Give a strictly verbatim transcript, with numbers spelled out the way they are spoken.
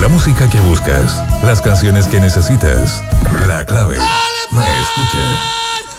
La música que buscas, las canciones que necesitas. La clave. Me escucha.